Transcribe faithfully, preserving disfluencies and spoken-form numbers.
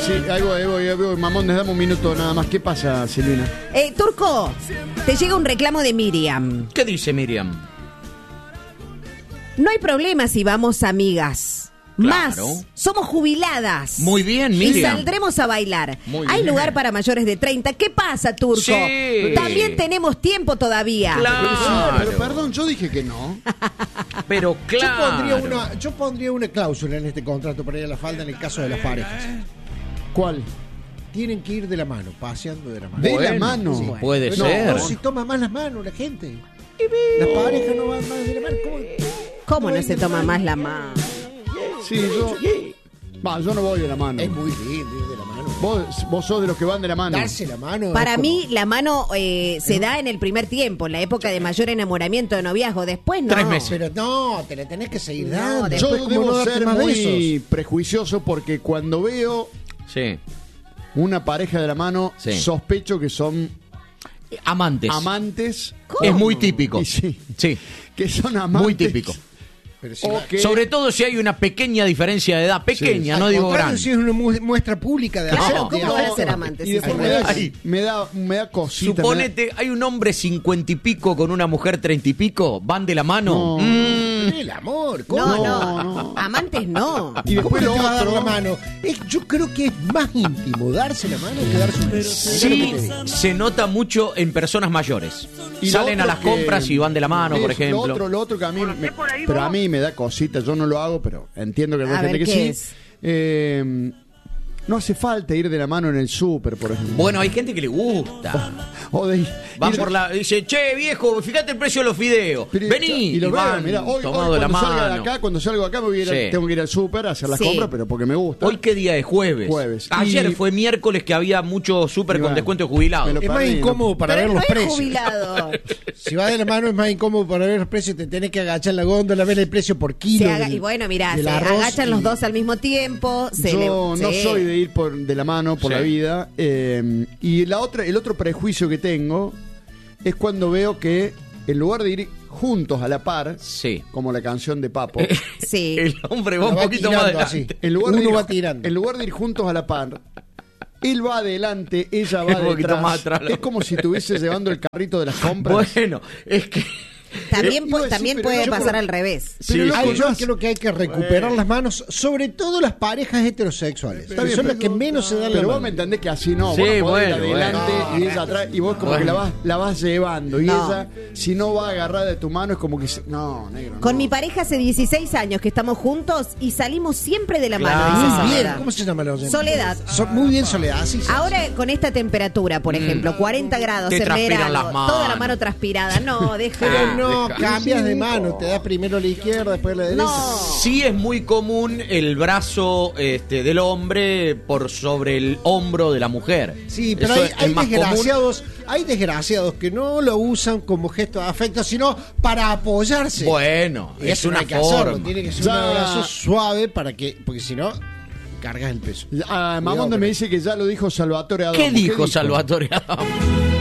sí, ahí voy, ahí voy, ahí voy. Mamón, les damos un minuto nada más. ¿Qué pasa, Silvina? Eh, Turco, te llega un reclamo de Miriam. ¿Qué dice Miriam? No hay problema si vamos amigas. Más, Claro. somos jubiladas. Muy bien, Y Miriam. saldremos a bailar. Muy Hay bien. lugar para mayores de treinta. ¿Qué pasa, Turco? Sí. También tenemos tiempo todavía. Claro. Pero, sí, pero perdón, yo dije que no. Pero claro. Yo pondría, una, yo pondría una cláusula en este contrato para ir a la falda en el caso de las parejas. ¿Cuál? Tienen que ir de la mano, paseando de la mano. De la Bueno, mano. sí, puede No, ser. no si toma más las manos la gente. Las parejas no van más de la mano. ¿Cómo, ¿Cómo no se toma más la mano? Sí, yo. Va, yo no voy de la mano. Es muy lindo ir de la mano. Vos, vos sos de los que van de la mano. Darse la mano. Para es como- mí, la mano eh, se da en el primer tiempo, en la época de mayor enamoramiento de noviazgo. Después no. Tres meses. Pero no, te la tenés que seguir No, dando. después, Yo ¿cómo debo no darte ser más muy besos? prejuicioso porque cuando veo Sí. una pareja de la mano, Sí. sospecho que son Amantes. amantes. ¿Cómo? Es muy típico. Y sí, Sí. que son amantes. Muy típico. Pero si O va- que- Sobre todo si hay una pequeña diferencia de edad. Pequeña, al no digo contrario, grande. si es una mu- muestra pública de No, acepte, ¿Cómo ¿no? van a ser amantes? Y si después son me da, amantes? Ay. me da, me da cosita. me da- Suponete, hay un hombre cincuenta y pico con una mujer treinta y pico, van de la mano. No. Mm, El amor, ¿cómo? No, No, no, no. Amantes no. Y ¿Cómo después te lo va a dar otro. la mano? Es- yo creo que es más íntimo darse la mano que darse un beso. sí, se nota mucho en personas mayores. Y lo Salen a otro las que- compras y van de la mano, por es ejemplo. Lo otro, lo otro que a mí, me- pero a mí me da cosita, yo no lo hago, pero entiendo que hay A gente ver, que ¿qué sí. es? Eh, no hace falta ir de la mano en el súper, por ejemplo. Bueno, hay gente que le gusta. O de, Van ir- por la. Dice, che, viejo, fíjate el precio de los fideos. pero- Vení. y lo veo, van mirá, hoy, hoy tomado de la cuando salga de mano. acá, cuando salgo de acá me voy a ir a- Sí. tengo que ir al súper a hacer las Sí. compras, pero porque me gusta. Hoy qué día es, jueves. Jueves. Ayer Y- fue miércoles que había mucho súper Y con bueno, descuento de jubilados. me lo Es más perdí, incómodo para Pero ver él no los es precios. jubilado. Si va de la mano es más incómodo para ver los precios. Te tenés que agachar en la góndola, ver el precio por kilo. Se haga- del- y bueno, mirá, del se arroz agachan y- los dos al mismo tiempo. Se Yo le- no sí. soy de ir por, de la mano por Sí. la vida. eh, y la otra, el otro prejuicio que tengo es cuando veo que en lugar de ir juntos a la par, Sí. como la canción de Papo, Sí. El hombre va La un va poquito tirando más así. adelante. en lugar, de Uno ir, va tirando. en lugar de ir juntos a la par, él va adelante, ella va Un poquito detrás. más atrás. Es como si estuviese llevando el carrito de las compras. Bueno, es que. También, Iba a pu- decir, también pero puede yo pasar creo- al revés. Pero Sí, loco, Ay, sí. yo yo- creo que hay que recuperar las manos, sobre todo las parejas heterosexuales, Está que bien, son las pero- que menos se dan Pero la vos mano. me entendés que así no. Sí, vos no podés ir bueno, adelante bueno. y ella atrás. Y vos como Bueno. que la vas, la vas llevando. Y No. ella, si no va agarrada de tu mano, es como que. se- No, negro. Con no. mi pareja hace dieciséis años que estamos juntos y salimos siempre de la Claro. mano. dice Muy bien, Soledad. ¿cómo se llama la oyente? Soledad. So- muy bien, Soledad. Así se Ahora con esta temperatura, por ejemplo, cuarenta grados Te en transpiran verano, las manos. toda la mano transpirada. No, deja. Pero no, deja. cambias de mano, te das primero la izquierda, después la derecha. No. Sí es muy común el brazo este, del hombre por sobre el hombro de la mujer. Sí, pero Eso hay, es hay más común. desgraciados, hay desgraciados que no lo usan como gesto de afecto, sino para apoyarse. Bueno, Y es eso no una hay que hacerlo, forma. tiene que ser Ya. un abrazo suave para que, porque si no, cargas el peso. Ah, Cuidado Mamondo con me eso. dice que ya lo dijo Salvatore Adamo. ¿Qué dijo Salvatore Adamo?